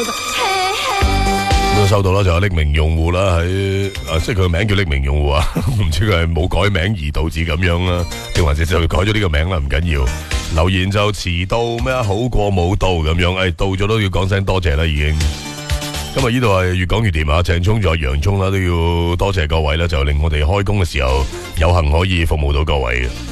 都收到啦，就有匿名用戶啦，即係佢個名叫匿名用戶啊，唔知佢係冇改名而導致咁樣啦，定還是就改咗呢個名啦？唔緊要，留言就遲到咩好過冇到咁樣，到咗都要講聲多謝啦，已經。今日呢度係越講越掂啊！鄭聰仲有洋葱啦，都要多謝各位啦，就令我哋開工嘅時候有幸可以服務到各位嘅。